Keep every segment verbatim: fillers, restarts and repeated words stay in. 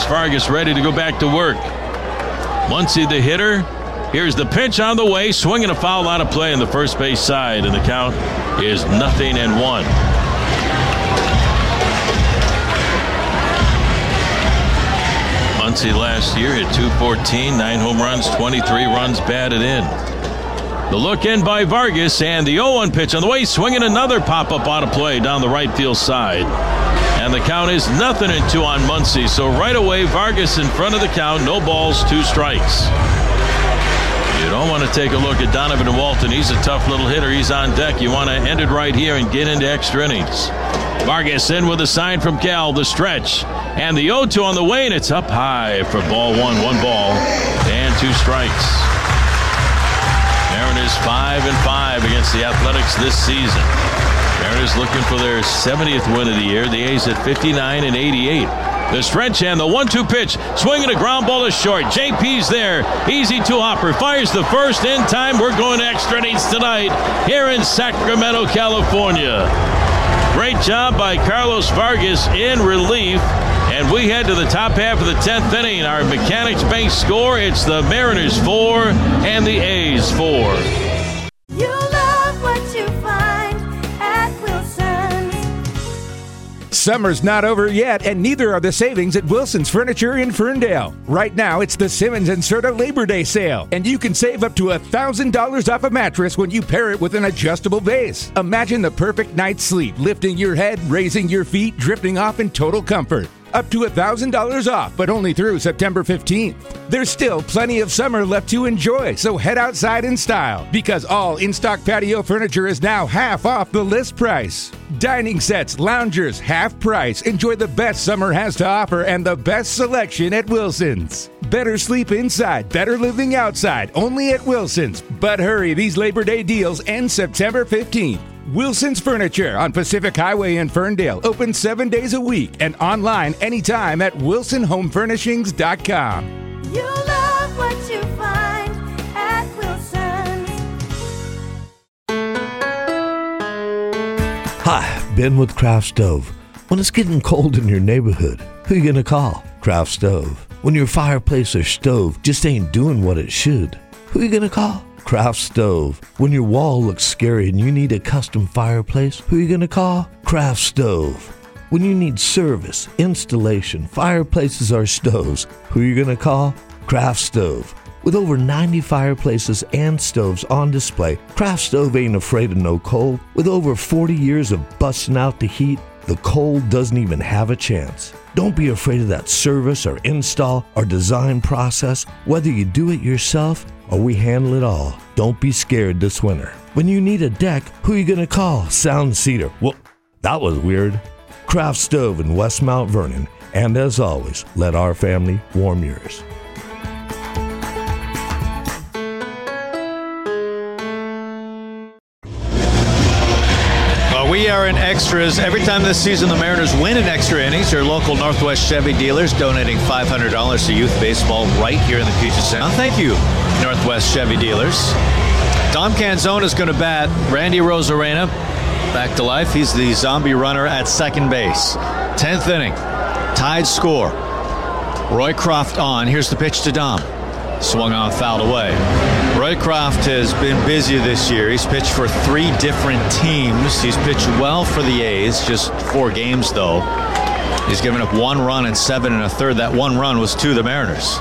Vargas ready to go back to work. Muncy, the hitter. Here's the pitch on the way. Swinging a foul out of play in the first base side. And the count is nothing and one. Muncy last year hit two fourteen, nine home runs, twenty-three runs batted in. The look in by Vargas, and the oh one pitch on the way, swinging another pop-up out of play down the right field side. And the count is nothing and two on Muncy. So right away, Vargas in front of the count, no balls, two strikes. You don't want to take a look at Donovan Walton. He's a tough little hitter. He's on deck. You want to end it right here and get into extra innings. Vargas in with a sign from Cal, the stretch. And the oh two on the way, and it's up high for ball one. One ball and two strikes. Mariners five and five against the Athletics this season. Mariners looking for their seventieth win of the year. The A's at fifty-nine and eighty-eight. The stretch and the one two pitch. Swinging a ground ball to short. J P's there. Easy to Hopper. Fires the first in time. We're going to extra innings tonight here in Sacramento, California. Great job by Carlos Vargas in relief. And we head to the top half of the tenth inning. Our Mechanics Bank score, it's the Mariners four and the A's four. You love what you find at Wilson's. Summer's not over yet, and neither are the savings at Wilson's Furniture in Ferndale. Right now, it's the Simmons and Serta Labor Day sale, and you can save up to one thousand dollars off a mattress when you pair it with an adjustable base. Imagine the perfect night's sleep, lifting your head, raising your feet, drifting off in total comfort. Up to one thousand dollars off, but only through September fifteenth. There's still plenty of summer left to enjoy, so head outside in style, because all in-stock patio furniture is now half off the list price. Dining sets, loungers, half price. Enjoy the best summer has to offer and the best selection at Wilson's. Better sleep inside, better living outside, only at Wilson's. But hurry, these Labor Day deals end September fifteenth. Wilson's Furniture on Pacific Highway in Ferndale, open seven days a week and online anytime at wilson home furnishings dot com. You love what you find at Wilson's. Hi, Ben with Craft Stove. When it's getting cold in your neighborhood, who you gonna call? Craft Stove. When your fireplace or stove just ain't doing what it should, who you gonna call? Craft Stove. When your wall looks scary and you need a custom fireplace, who are you going to call? Craft Stove. When you need service, installation, fireplaces or stoves, who are you going to call? Craft Stove. With over ninety fireplaces and stoves on display, Craft Stove ain't afraid of no cold. With over forty years of busting out the heat, the cold doesn't even have a chance. Don't be afraid of that service or install or design process. Whether you do it yourself or we handle it all, don't be scared this winter. When you need a deck, who are you going to call? Sound Cedar. Well, that was weird. Craft Stove in West Mount Vernon. And as always, let our family warm yours. We are in extras. Every time this season the Mariners win in extra innings, your local Northwest Chevy dealers donating five hundred dollars to youth baseball right here in the Puget Sound. Thank you, Northwest Chevy dealers. Dom Canzone is going to bat. Randy Rosarena back to life. He's the zombie runner at second base. tenth inning. Tied score. Roycroft on. Here's the pitch to Dom. Swung on, fouled away. Roycroft has been busy this year. He's pitched for three different teams. He's pitched well for the A's, just four games though. He's given up one run and seven and a third. That one run was to the Mariners.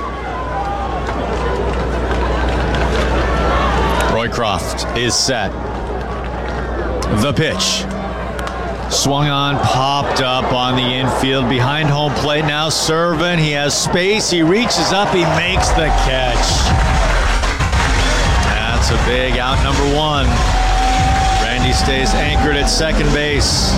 Roycroft is set. The pitch. Swung on, popped up on the infield behind home plate. Now Servin, he has space. He reaches up, he makes the catch. That's a big out, number one. Randy stays anchored at second base.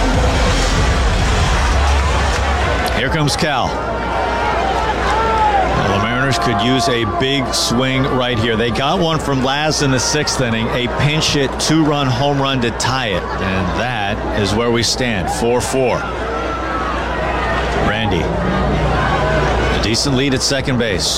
Here comes Cal. Well, the Mariners could use a big swing right here. They got one from Laz in the sixth inning, a pinch hit two-run home run to tie it. And that is where we stand, four four. Randy, a decent lead at second base.